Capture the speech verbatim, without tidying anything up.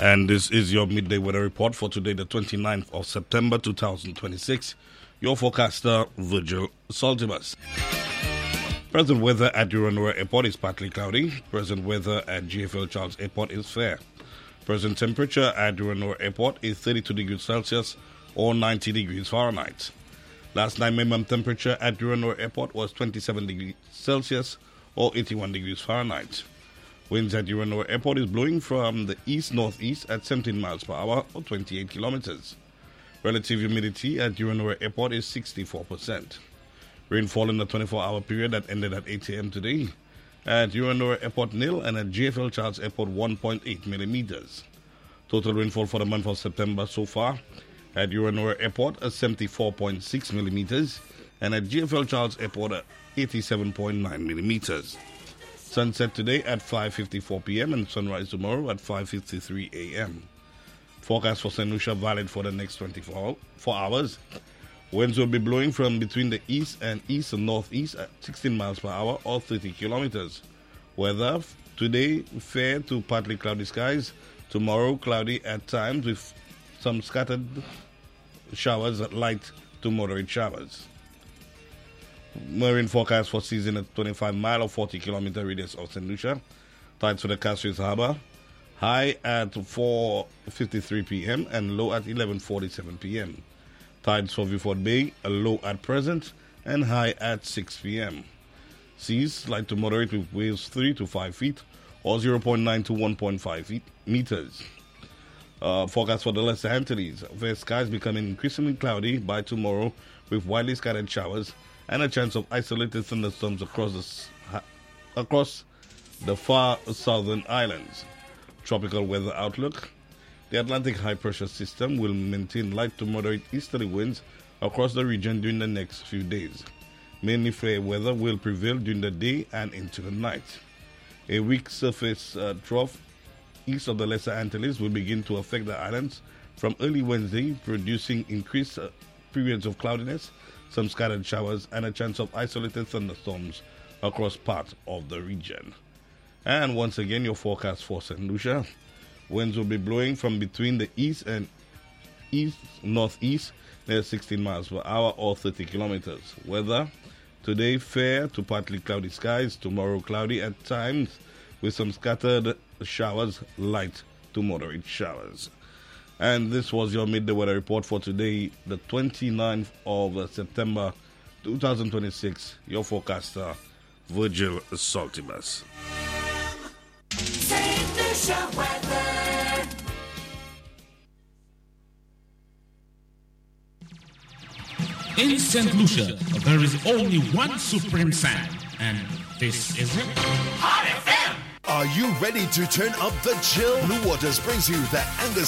And this is your midday weather report for today, the twenty-ninth of September two thousand twenty-six. Your forecaster, Virgil Saltimus. Present weather at Uranora Airport is partly cloudy. Present weather at G F L Charles Airport is fair. Present temperature at Uranora Airport is thirty-two degrees Celsius or ninety degrees Fahrenheit. Last night minimum temperature at Uranora Airport was twenty-seven degrees Celsius or eighty-one degrees Fahrenheit. Winds at Uranora Airport is blowing from the east-northeast at seventeen miles per hour or twenty-eight kilometers. Relative humidity at Uranora Airport is sixty-four percent. Rainfall in the twenty-four hour period that ended at eight a.m. today. At Uranora Airport, nil, and at G F L Charles Airport, one point eight millimeters. Total rainfall for the month of September so far. At Uranora Airport, a seventy-four point six millimeters, and at G F L Charles Airport, a eighty-seven point nine millimeters. Sunset today at five fifty-four p.m. and sunrise tomorrow at five fifty-three a.m. Forecast for Saint Lucia valid for the next twenty-four hours. Winds will be blowing from between the east and east and northeast at sixteen miles per hour or thirty kilometers. Weather today fair to partly cloudy skies. Tomorrow cloudy at times with some scattered showers, light to moderate showers. Marine forecast for season at twenty-five mile or forty kilometer radius of Saint Lucia. Tides for the Castries Harbour. High at four fifty-three p.m. and low at eleven forty-seven p.m. Tides for Vieux Bay, a low at present and high at six p.m. Seas light to moderate with waves three to five feet or zero point nine to one point five feet, meters. Uh, forecast for the Lesser Antilles. Where skies becoming increasingly cloudy by tomorrow with widely scattered showers and a chance of isolated thunderstorms across the, across the far southern islands. Tropical weather outlook. The Atlantic high pressure system will maintain light to moderate easterly winds across the region during the next few days. Mainly fair weather will prevail during the day and into the night. A weak surface uh, trough east of the Lesser Antilles will begin to affect the islands from early Wednesday, producing increased uh, periods of cloudiness, some scattered showers, and a chance of isolated thunderstorms across parts of the region. And once again, your forecast for Saint Lucia. Winds will be blowing from between the east and east-northeast near sixteen miles per hour or thirty kilometers. Weather today fair to partly cloudy skies. Tomorrow cloudy at times with some scattered showers, light to moderate showers. And this was your midday weather report for today, the twenty-ninth of September two thousand twenty-six. Your forecaster, Virgil Saltimus. Saint Lucia weather. In Saint Lucia, there is only one supreme sound, and this is it. Hot F M. Are you ready to turn up the chill? Blue Waters brings you the Angus